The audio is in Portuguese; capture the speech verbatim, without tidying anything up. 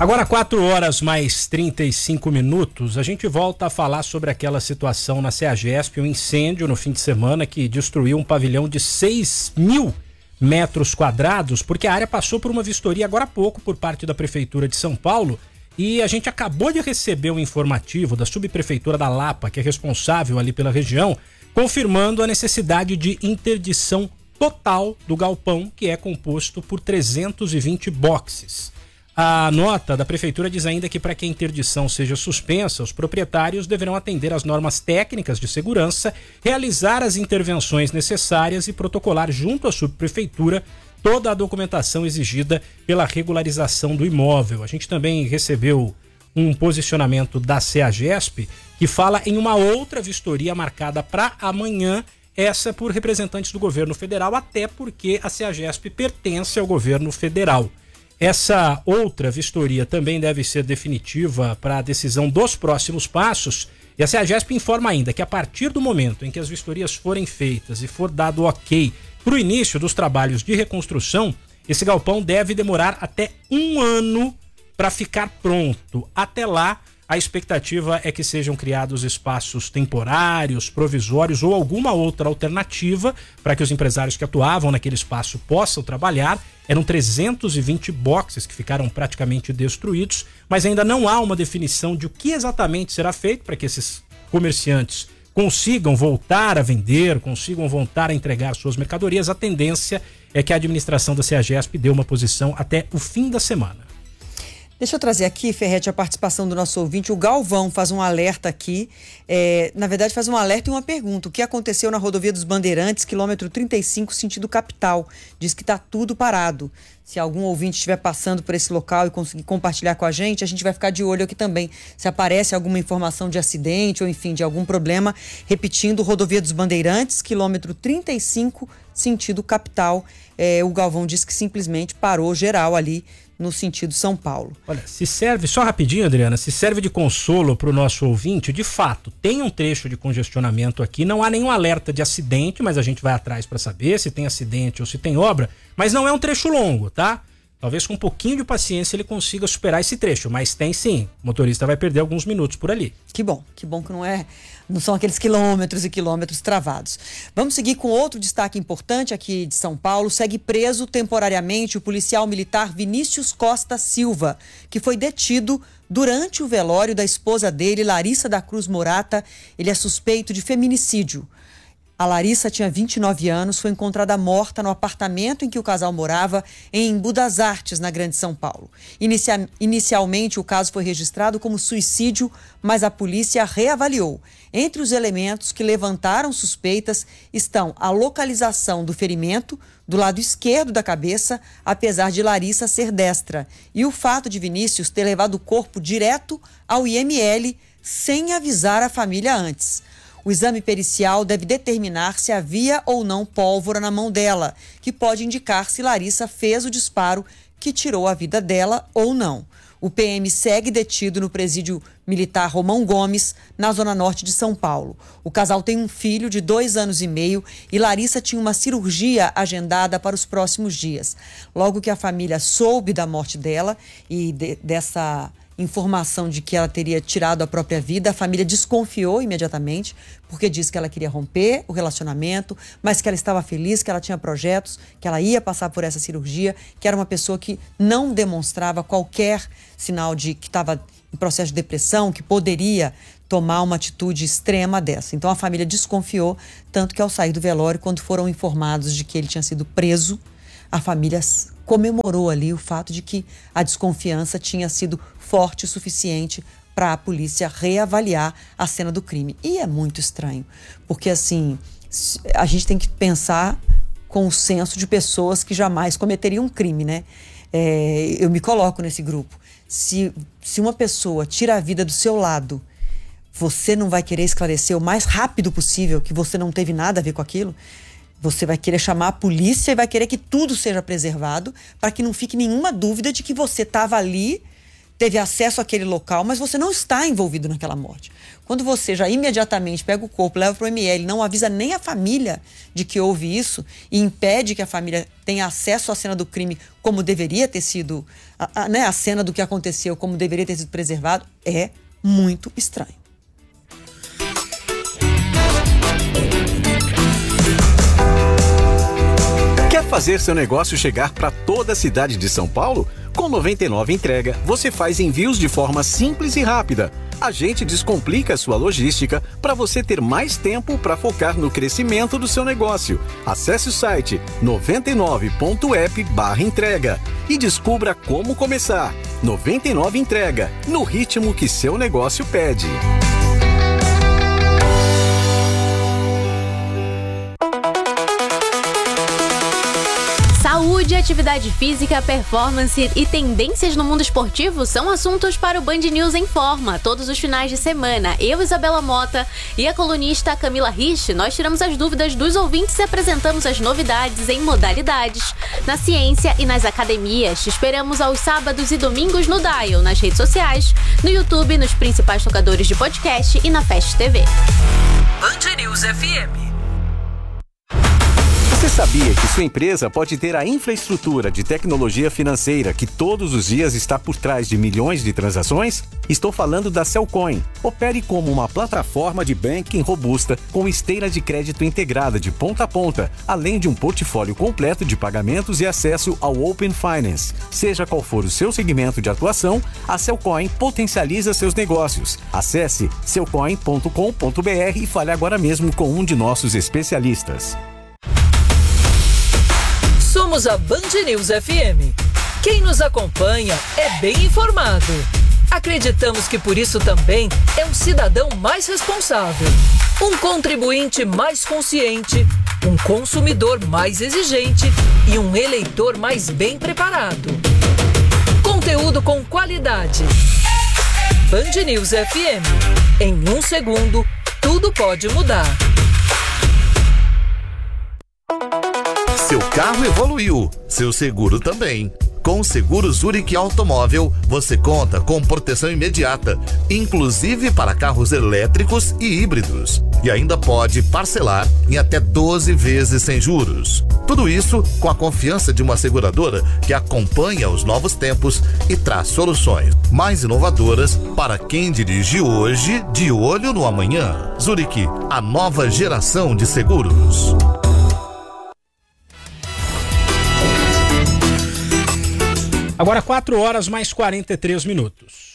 Agora, quatro horas mais trinta e cinco minutos, a gente volta a falar sobre aquela situação na CEAGESP, um incêndio no fim de semana que destruiu um pavilhão de seis mil metros quadrados, porque a área passou por uma vistoria agora há pouco por parte da Prefeitura de São Paulo e a gente acabou de receber um informativo da Subprefeitura da Lapa, que é responsável ali pela região, confirmando a necessidade de interdição total do galpão, que é composto por trezentos e vinte boxes. A nota da Prefeitura diz ainda que para que a interdição seja suspensa, os proprietários deverão atender às normas técnicas de segurança, realizar as intervenções necessárias e protocolar junto à Subprefeitura toda a documentação exigida pela regularização do imóvel. A gente também recebeu um posicionamento da CEAGESP que fala em uma outra vistoria marcada para amanhã, essa por representantes do governo federal, até porque a CEAGESP pertence ao governo federal. Essa outra vistoria também deve ser definitiva para a decisão dos próximos passos, e a CEAGESP informa ainda que a partir do momento em que as vistorias forem feitas e for dado ok para o início dos trabalhos de reconstrução, esse galpão deve demorar até um ano para ficar pronto. Até lá, a expectativa é que sejam criados espaços temporários, provisórios ou alguma outra alternativa para que os empresários que atuavam naquele espaço possam trabalhar. Eram trezentos e vinte boxes que ficaram praticamente destruídos, mas ainda não há uma definição de o que exatamente será feito para que esses comerciantes consigam voltar a vender, consigam voltar a entregar suas mercadorias. A tendência é que a administração da CEAGESP dê uma posição até o fim da semana. Deixa eu trazer aqui, Ferretti, a participação do nosso ouvinte. O Galvão faz um alerta aqui, é, na verdade faz um alerta e uma pergunta. O que aconteceu na rodovia dos Bandeirantes, quilômetro trinta e cinco, sentido capital? Diz que está tudo parado. Se algum ouvinte estiver passando por esse local e conseguir compartilhar com a gente, a gente vai ficar de olho aqui também. Se aparece alguma informação de acidente ou, enfim, de algum problema, repetindo, rodovia dos Bandeirantes, quilômetro trinta e cinco, sentido capital. É, o Galvão diz que simplesmente parou geral ali no sentido São Paulo. Olha, se serve, só rapidinho, Adriana, se serve de consolo para o nosso ouvinte, de fato, tem um trecho de congestionamento aqui, não há nenhum alerta de acidente, mas a gente vai atrás para saber se tem acidente ou se tem obra, mas não é um trecho longo, tá? Talvez com um pouquinho de paciência ele consiga superar esse trecho, mas tem sim, o motorista vai perder alguns minutos por ali. Que bom, que bom que não é, não são aqueles quilômetros e quilômetros travados. Vamos seguir com outro destaque importante aqui de São Paulo. Segue preso temporariamente o policial militar Vinícius Costa Silva, que foi detido durante o velório da esposa dele, Larissa da Cruz Morata. Ele é suspeito de feminicídio. A Larissa tinha vinte e nove anos, foi encontrada morta no apartamento em que o casal morava, em Embu das Artes, na Grande São Paulo. Inicia- inicialmente, o caso foi registrado como suicídio, mas a polícia reavaliou. Entre os elementos que levantaram suspeitas estão a localização do ferimento do lado esquerdo da cabeça, apesar de Larissa ser destra, e o fato de Vinícius ter levado o corpo direto ao I M L sem avisar a família antes. O exame pericial deve determinar se havia ou não pólvora na mão dela, que pode indicar se Larissa fez o disparo que tirou a vida dela ou não. O P M segue detido no presídio militar Romão Gomes, na zona norte de São Paulo. O casal tem um filho de dois anos e meio e Larissa tinha uma cirurgia agendada para os próximos dias. Logo que a família soube da morte dela e de, dessa informação de que ela teria tirado a própria vida, a família desconfiou imediatamente, porque disse que ela queria romper o relacionamento, mas que ela estava feliz, que ela tinha projetos, que ela ia passar por essa cirurgia, que era uma pessoa que não demonstrava qualquer sinal de que estava em processo de depressão, que poderia tomar uma atitude extrema dessa. Então a família desconfiou, tanto que ao sair do velório, quando foram informados de que ele tinha sido preso, a família comemorou ali o fato de que a desconfiança tinha sido forte o suficiente para a polícia reavaliar a cena do crime. E é muito estranho, porque assim, a gente tem que pensar com o senso de pessoas que jamais cometeriam um crime, né? É, eu me coloco nesse grupo. Se, se uma pessoa tira a vida do seu lado, você não vai querer esclarecer o mais rápido possível que você não teve nada a ver com aquilo? Você vai querer chamar a polícia e vai querer que tudo seja preservado para que não fique nenhuma dúvida de que você estava ali teve acesso àquele local, mas você não está envolvido naquela morte. Quando você já imediatamente pega o corpo, leva para o M L, não avisa nem a família de que houve isso e impede que a família tenha acesso à cena do crime como deveria ter sido, a, a, né, a cena do que aconteceu como deveria ter sido preservado, é muito estranho. Quer fazer seu negócio chegar para toda a cidade de São Paulo? Com noventa e nove Entrega, você faz envios de forma simples e rápida. A gente descomplica a sua logística para você ter mais tempo para focar no crescimento do seu negócio. Acesse o site noventa e nove ponto app barra entrega e descubra como começar. noventa e nove Entrega, no ritmo que seu negócio pede. Saúde, atividade física, performance e tendências no mundo esportivo são assuntos para o Band News em Forma. Todos os finais de semana, eu, Isabela Mota, e a colunista Camila Rich, nós tiramos as dúvidas dos ouvintes e apresentamos as novidades em modalidades, na ciência e nas academias. Te esperamos aos sábados e domingos no Dial, nas redes sociais, no YouTube, nos principais tocadores de podcast e na Fast T V. Band News F M. Você sabia que sua empresa pode ter a infraestrutura de tecnologia financeira que todos os dias está por trás de milhões de transações? Estou falando da Cellcoin. Opere como uma plataforma de banking robusta com esteira de crédito integrada de ponta a ponta, além de um portfólio completo de pagamentos e acesso ao Open Finance. Seja qual for o seu segmento de atuação, a Cellcoin potencializa seus negócios. Acesse cellcoin ponto com ponto b r e fale agora mesmo com um de nossos especialistas. Somos a Band News F M. Quem nos acompanha é bem informado. Acreditamos que por isso também é um cidadão mais responsável, um contribuinte mais consciente, um consumidor mais exigente e um eleitor mais bem preparado. Conteúdo com qualidade. Band News F M. Em um segundo, tudo pode mudar. Seu carro evoluiu, seu seguro também. Com o Seguro Zurich Automóvel, você conta com proteção imediata, inclusive para carros elétricos e híbridos. E ainda pode parcelar em até doze vezes sem juros. Tudo isso com a confiança de uma seguradora que acompanha os novos tempos e traz soluções mais inovadoras para quem dirige hoje, de olho no amanhã. Zurich, a nova geração de seguros. Agora quatro horas mais quarenta e três minutos.